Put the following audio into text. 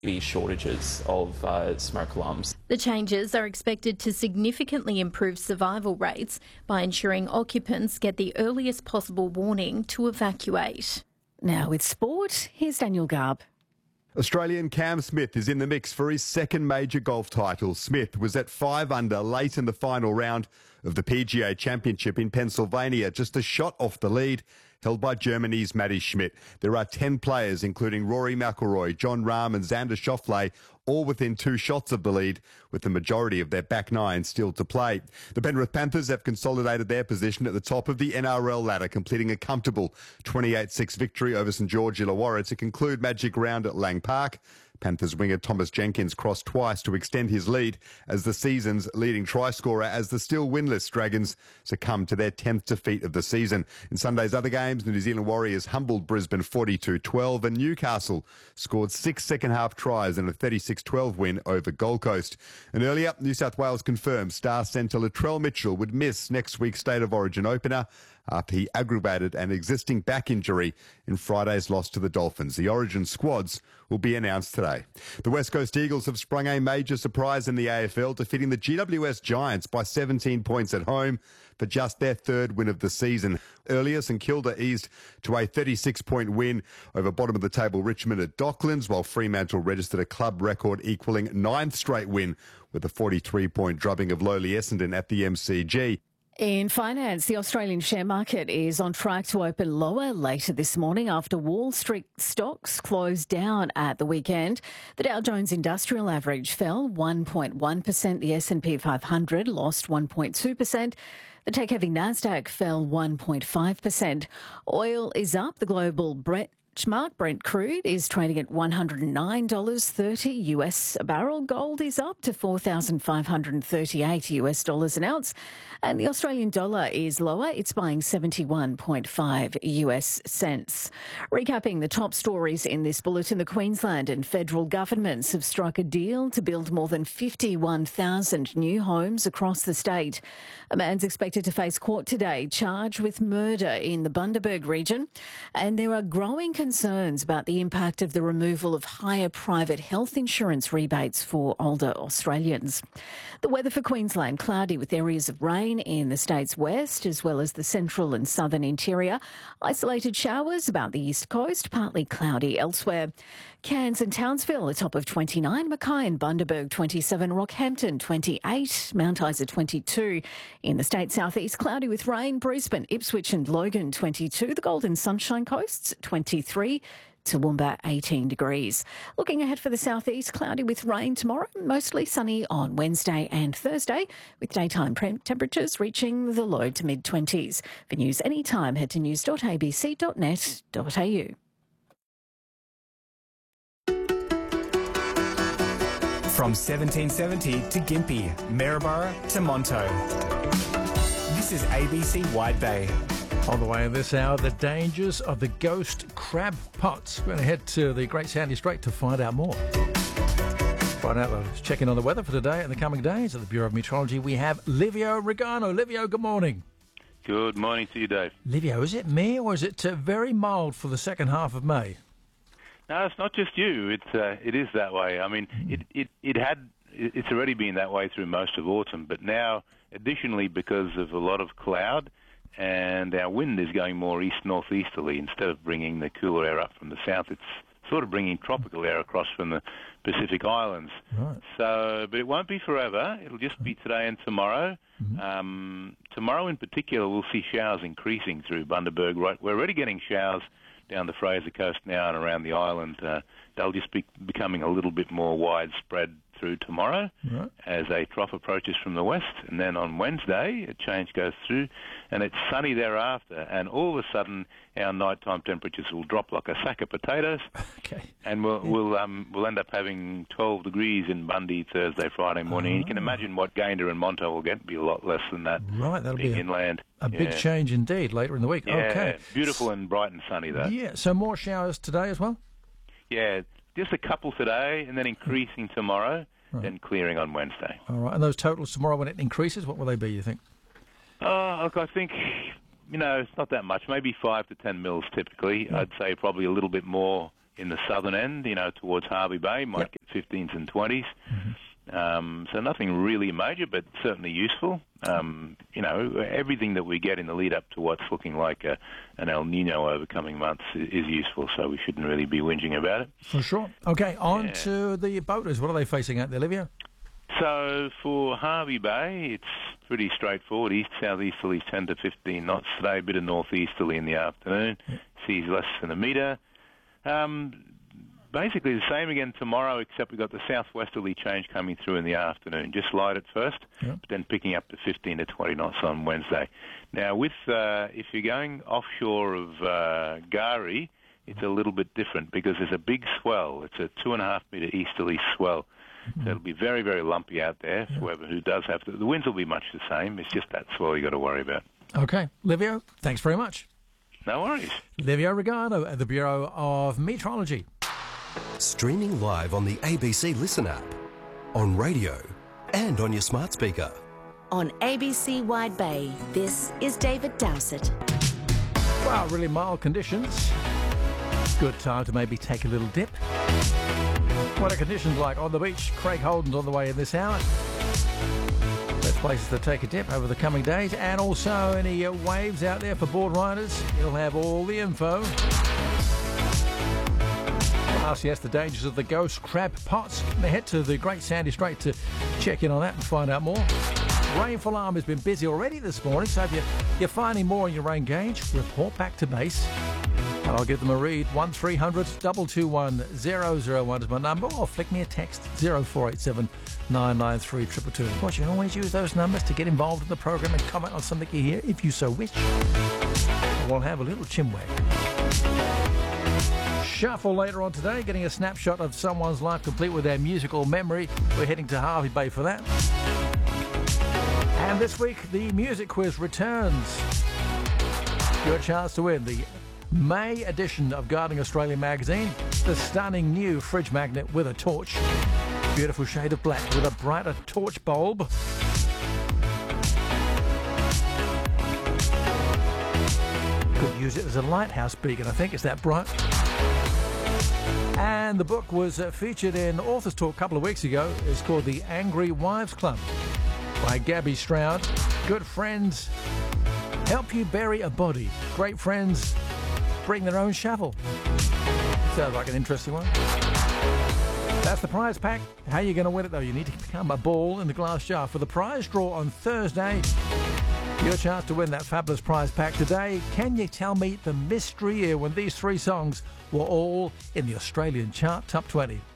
be shortages of smoke alarms. The changes are expected to significantly improve survival rates by ensuring occupants get the earliest possible warning to evacuate. Now with sport, here's Daniel Garb. Australian Cam Smith is in the mix for his second major golf title. Smith was at 5 under late in the final round of the PGA Championship in Pennsylvania, just a shot off the lead, held by Germany's Matti Schmidt. There are 10 players, including Rory McIlroy, Jon Rahm and Xander Schauffele, all within 2 shots of the lead, with the majority of their back nine still to play. The Penrith Panthers have consolidated their position at the top of the NRL ladder, completing a comfortable 28-6 victory over St George Illawarra to conclude Magic Round at Lang Park. Panthers winger Thomas Jenkins crossed twice to extend his lead as the season's leading try scorer, as the still winless Dragons succumb to their 10th defeat of the season. In Sunday's other games, the New Zealand Warriors humbled Brisbane 42-12 and Newcastle scored 6 second-half tries in a 36-12 win over Gold Coast. And earlier, New South Wales confirmed star centre Latrell Mitchell would miss next week's State of Origin opener after he aggravated an existing back injury in Friday's loss to the Dolphins. The Origin squads will be announced today. The West Coast Eagles have sprung a major surprise in the AFL, defeating the GWS Giants by 17 points at home for just their 3rd win of the season. Earlier, St Kilda eased to a 36-point win over bottom-of-the-table Richmond at Docklands, while Fremantle registered a club record equalling 9th straight win with a 43-point drubbing of lowly Essendon at the MCG. In finance, the Australian share market is on track to open lower later this morning after Wall Street stocks closed down at the weekend. The Dow Jones Industrial Average fell 1.1%. The S&P 500 lost 1.2%. The tech-heavy Nasdaq fell 1.5%. Oil is up. The global Brent crude is trading at $109.30 US a barrel. Gold is up to $4,538 US dollars an ounce. And the Australian dollar is lower. It's buying 71.5 US cents. Recapping the top stories in this bulletin, the Queensland and federal governments have struck a deal to build more than 51,000 new homes across the state. A man's expected to face court today, charged with murder in the Bundaberg region. And there are growing concerns about the impact of the removal of higher private health insurance rebates for older Australians. The weather for Queensland, cloudy with areas of rain in the state's west as well as the central and southern interior. Isolated showers about the east coast, partly cloudy elsewhere. Cairns and Townsville, a top of 29. Mackay and Bundaberg 27. Rockhampton 28. Mount Isa 22. In the state southeast, cloudy with rain. Brisbane, Ipswich and Logan 22. The Golden Sunshine Coasts 23. Toowoomba 18 degrees. Looking ahead for the southeast, cloudy with rain tomorrow, mostly sunny on Wednesday and Thursday, with daytime temperatures reaching the low to mid-20s. For news anytime, head to news.abc.net.au. From 1770 to Gympie, Maryborough to Monto. This is ABC Wide Bay. On the way in this hour, the dangers of the ghost crab pots. We're going to head to the Great Sandy Strait to find out more. Right now, let's check in on the weather for today and the coming days. At the Bureau of Meteorology, we have Livio Regano. Livio, good morning. Good morning to you, Dave. Livio, is it me or is it very mild for the second half of May? No, it's not just you. It is that way. I mean, it's already been that way through most of autumn, but now, additionally, because of a lot of cloud, and our wind is going more east-northeasterly instead of bringing the cooler air up from the south. It's sort of bringing tropical air across from the Pacific Islands. Right. So, but it won't be forever. It'll just be today and tomorrow. Mm-hmm. Tomorrow in particular, we'll see showers increasing through Bundaberg. Right, we're already getting showers down the Fraser Coast now and around the island. They'll just be becoming a little bit more widespread through tomorrow as a trough approaches from the west, and then on Wednesday a change goes through and it's sunny thereafter, and all of a sudden our nighttime temperatures will drop like a sack of potatoes. Okay. And we'll end up having 12 degrees in Bundy Thursday, Friday morning. You can imagine what Gayndah and Monto will get. Be a lot less than that. Right, that'll be inland. A big change indeed later in the week. Yeah, okay. Beautiful and bright and sunny though. Yeah, so more showers today as well? Yeah, just a couple today and then increasing tomorrow, then clearing on Wednesday. All right, and those totals tomorrow when it increases, what will they be, you think? Look, I think, it's not that much, maybe 5 to 10 mils typically. I'd say probably a little bit more in the southern end, towards Harvey Bay, might get 15s and 20s. So nothing really major, but certainly useful. Everything that we get in the lead up to what's looking like an El Nino over coming months is useful, so we shouldn't really be whinging about it. For sure. Okay, on to the boaters. What are they facing out there, Livio? So for Harvey Bay, it's pretty straightforward. East-southeasterlies 10 to 15 knots today, a bit of northeasterly in the afternoon. Seas less than a metre. Basically the same again tomorrow, except we've got the southwesterly change coming through in the afternoon. Just light at first, but then picking up to 15 to 20 knots on Wednesday. Now, if you're going offshore of Gari, it's a little bit different because there's a big swell. It's a 2.5 metre easterly swell. So it'll be very, very lumpy out there for whoever who does have to. The winds will be much the same. It's just that swell you got to worry about. Okay. Livio, thanks very much. No worries. Livio Regano at the Bureau of Meteorology. Streaming live on the ABC Listen app, on radio and on your smart speaker. On ABC Wide Bay, this is David Dowsett. Well, really mild conditions. Good time to maybe take a little dip. What are conditions like on the beach? Craig Holden's on the way in this hour. Best places to take a dip over the coming days. And also any waves out there for board riders. You'll have all the info. Yes, the dangers of the ghost crab pots. They head to the Great Sandy Strait to check in on that and find out more. Rainfall alarm has been busy already this morning, so if you're finding more on your rain gauge, report back to base. And I'll give them a read. 1300 221 001 is my number, or flick me a text 0487 993 222. Of course, you can always use those numbers to get involved in the program and comment on something you hear if you so wish. We'll have a little chinwag. Shuffle later on today, getting a snapshot of someone's life complete with their musical memory. We're heading to Harvey Bay for that. And this week, the music quiz returns. Your chance to win the May edition of Gardening Australia magazine, the stunning new fridge magnet with a torch. Beautiful shade of black with a brighter torch bulb. Could use it as a lighthouse beacon, I think. It's that bright. And the book was featured in Authors Talk a couple of weeks ago. It's called The Angry Wives Club by Gabby Stroud. Good friends help you bury a body. Great friends bring their own shovel. Sounds like an interesting one. That's the prize pack. How are you going to win it, though? You need to become a ball in the glass jar for the prize draw on Thursday. Your chance to win that fabulous prize pack today. Can you tell me the mystery year when these three songs were all in the Australian chart top 20?